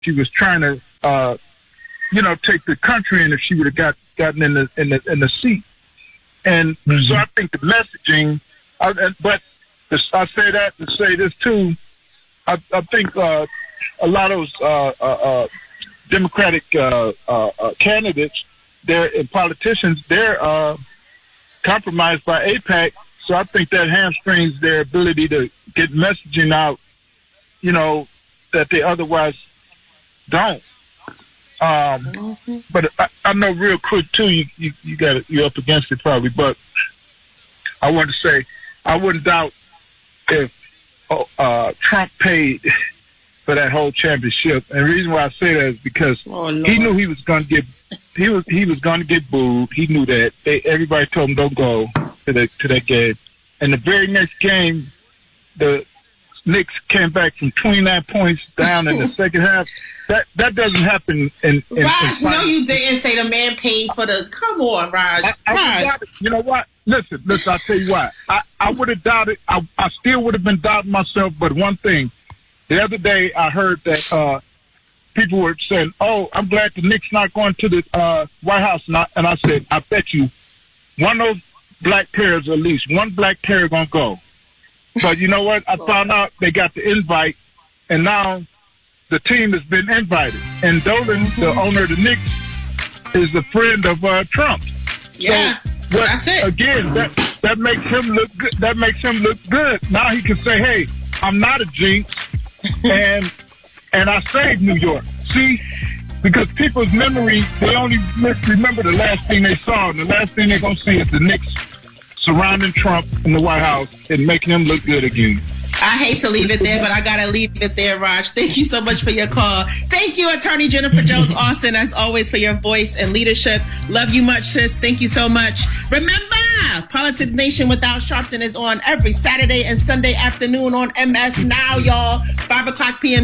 she was trying to, take the country in if she would have gotten in the seat. And so I think the messaging, but I say that to say this too. I think a lot of those Democratic candidates, and politicians, they're compromised by AIPAC. So I think that hamstrings their ability to get messaging out, that they otherwise don't. But I know real quick too, you're up against it probably, but I want to say I wouldn't doubt if Trump paid for that whole championship. And the reason why I say that is because he knew he was going to get he was going to get booed. He knew that. Everybody told him don't go to that game. And the very next game, the Knicks came back from 29 points down in the second half. That doesn't happen in Raj, no, you didn't say the man paid for the. Come on, Raj. Raj. You know what? Listen. I'll tell you what. I would have doubted. I still would have been doubting myself. But one thing, the other day I heard that people were saying, "Oh, I'm glad the Knicks not going to the White House." And I said, "I bet you one of those black players, at least one black player, gonna go." But you know what? I found out they got the invite, and now the team has been invited. And Dolan, the owner of the Knicks, is a friend of Trump. Yeah, so that's it. Again, that makes him look good. That makes him look good. Now he can say, "Hey, I'm not a jinx, and I saved New York." See, because people's memory, they only remember the last thing they saw, and the last thing they're gonna see is the Knicks surrounding Trump in the White House and making him look good again. I hate to leave it there, but I gotta leave it there, Raj. Thank you so much for your call. Thank you, Attorney Jennifer Jones Austin, as always, for your voice and leadership. Love you much, sis. Thank you so much. Remember, Politics Nation with Al Sharpton is on every Saturday and Sunday afternoon on MS Now, y'all. 5 o'clock p.m.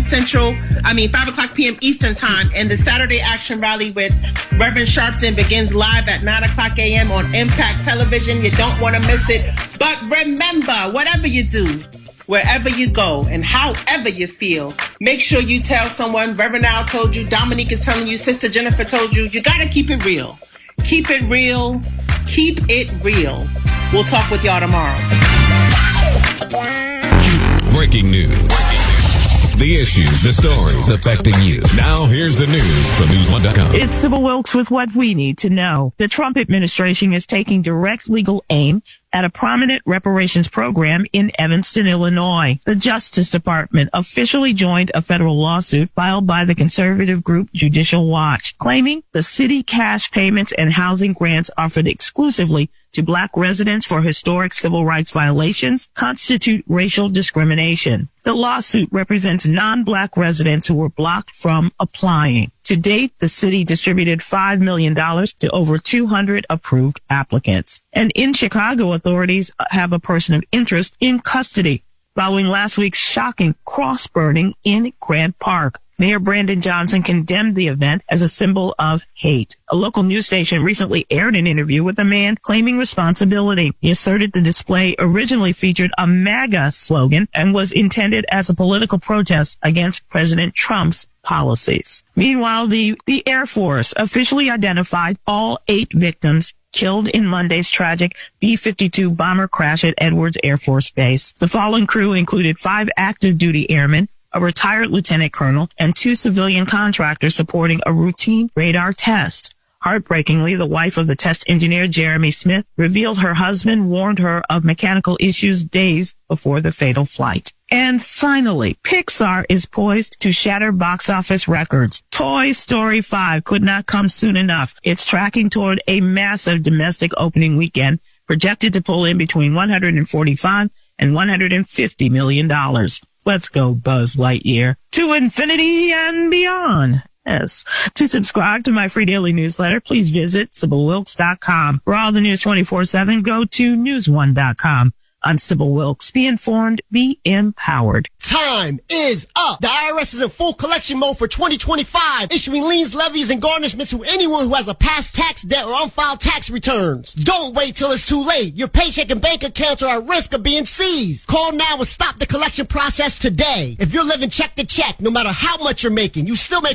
5 o'clock p.m. Eastern Time. And the Saturday Action Rally with Reverend Sharpton begins live at 9 o'clock a.m. on Impact Television. You don't want to miss it. But remember, whatever you do, wherever you go and however you feel, make sure you tell someone. Reverend Al told you, Dominique is telling you, Sister Jennifer told you, you got to keep it real. Keep it real. Keep it real. We'll talk with y'all tomorrow. Breaking news. The issues, the stories affecting you. Now here's the news from News1.com. It's Sybil Wilkes with what we need to know. The Trump administration is taking direct legal aim at a prominent reparations program in Evanston, Illinois. The Justice Department officially joined a federal lawsuit filed by the conservative group Judicial Watch, claiming the city cash payments and housing grants offered exclusively to black residents for historic civil rights violations constitute racial discrimination. The lawsuit represents non-black residents who were blocked from applying. To date, the city distributed $5 million to over 200 approved applicants. And in Chicago, authorities have a person of interest in custody following last week's shocking cross burning in Grant Park. Mayor Brandon Johnson condemned the event as a symbol of hate. A local news station recently aired an interview with a man claiming responsibility. He asserted the display originally featured a MAGA slogan and was intended as a political protest against President Trump's policies. Meanwhile, the Air Force officially identified all 8 victims killed in Monday's tragic B-52 bomber crash at Edwards Air Force Base. The fallen crew included 5 active duty airmen, a retired lieutenant colonel, and 2 civilian contractors supporting a routine radar test. Heartbreakingly, the wife of the test engineer, Jeremy Smith, revealed her husband warned her of mechanical issues days before the fatal flight. And finally, Pixar is poised to shatter box office records. Toy Story 5 could not come soon enough. It's tracking toward a massive domestic opening weekend, projected to pull in between $145 and $150 million. Let's go, Buzz Lightyear. To infinity and beyond. Yes. To subscribe to my free daily newsletter, please visit SybilWilkes.com. For all the news 24/7, go to News1.com. I'm Sybil Wilkes. Be informed, be empowered. Time is up. The IRS is in full collection mode for 2025, issuing liens, levies, and garnishments to anyone who has a past tax debt or unfiled tax returns. Don't wait till it's too late. Your paycheck and bank accounts are at risk of being seized. Call now and stop the collection process today. If you're living check to check, no matter how much you're making, you still may